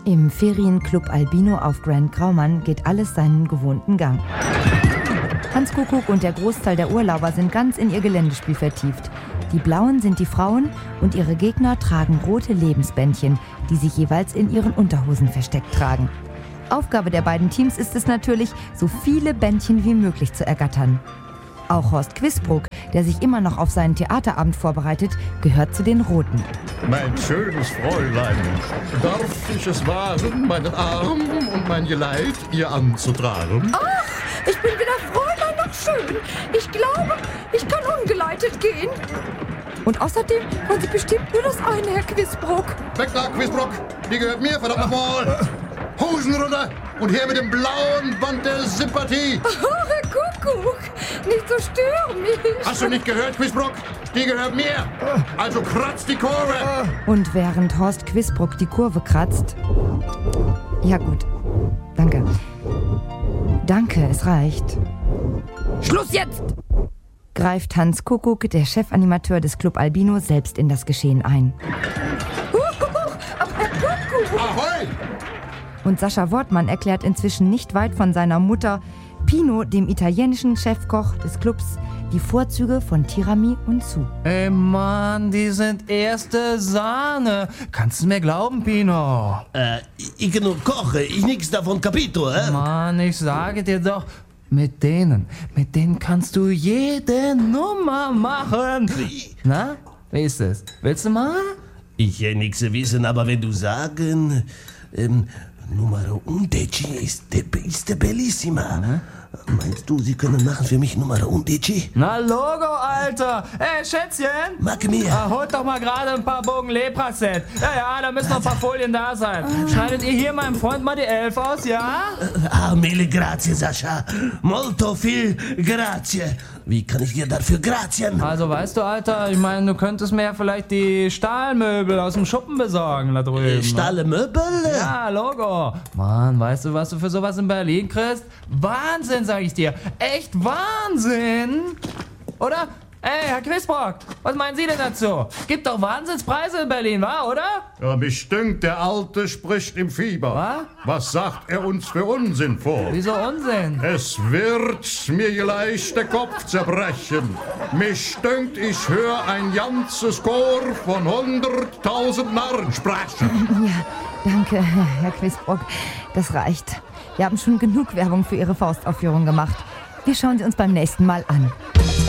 Im Ferienclub Albino auf Grand Graumann geht alles seinen gewohnten Gang. Hans Kuckuck und der Großteil der Urlauber sind ganz in ihr Geländespiel vertieft. Die Blauen sind die Frauen und ihre Gegner tragen rote Lebensbändchen, die sie jeweils in ihren Unterhosen versteckt tragen. Aufgabe der beiden Teams ist es natürlich, so viele Bändchen wie möglich zu ergattern. Auch Horst Quisbrook, der sich immer noch auf seinen Theaterabend vorbereitet, gehört zu den Roten. Mein schönes Fräulein, darf ich es wagen, meinen Arm und mein Geleit ihr anzutragen? Ach, ich bin weder Fräulein noch schön. Ich glaube, ich kann ungeleitet gehen. Und außerdem wollen Sie bestimmt nur das eine, Herr Quisbrook. Weg da, Quisbrook! Die gehört mir, verdammt nochmal! Hosen runter und her mit dem blauen Band der Sympathie! Oh, Herr Kuckuck, nicht so stürmisch. Hast du nicht gehört, Quisbrook? Die gehört mir! Also kratzt die Kurve! Und während Horst Quisbrook die Kurve kratzt... Ja gut, danke. Danke, es reicht. Schluss jetzt! Greift Hans Kuckuck, der Chefanimateur des Club Albino, selbst in das Geschehen ein. Aber Herr Kuckuck! Ahoi! Und Sascha Wortmann erklärt inzwischen nicht weit von seiner Mutter Pino, dem italienischen Chefkoch des Clubs, die Vorzüge von Tirami und Su. Ey Mann, die sind erste Sahne. Kannst du mir glauben, Pino? Ich nur koche, ich nix davon capito, Mann, ich sage dir doch, mit denen kannst du jede Nummer machen. Na, wie ist es? Willst du mal? Ich nix wissen, aber wenn du sagen, Numero 11 ist bellissima. Meinst du, sie können machen für mich Numero 11? Na, Logo, Alter. Ey, Schätzchen. Mag mir. Holt doch mal gerade ein paar Bogen Lepraset. Ja, da müssen noch ein paar Folien da sein. Schneidet ihr hier meinem Freund mal die 11 aus, ja? Mille grazie, Sascha. Molto viel grazie. Wie kann ich dir dafür grazien? Also, weißt du, Alter, ich meine, du könntest mir ja vielleicht die Stahlmöbel aus dem Schuppen besorgen da drüben. Stahlmöbel? Ja, Logo. Mann, weißt du, was du für sowas in Berlin kriegst? Wahnsinn, sag ich dir. Echt Wahnsinn. Oder? Ey, Herr Quisbrook, was meinen Sie denn dazu? Gibt doch Wahnsinnspreise in Berlin, wa, oder? Ja, mich dünkt, der Alte spricht im Fieber. Was sagt er uns für Unsinn vor? Wieso Unsinn? Es wird mir gleich der Kopf zerbrechen. Mich dünkt, ich höre ein ganzes Chor von 100.000 Narren sprechen. Ja, danke, Herr Quisbrook. Das reicht. Wir haben schon genug Werbung für Ihre Faustaufführung gemacht. Wir schauen sie uns beim nächsten Mal an.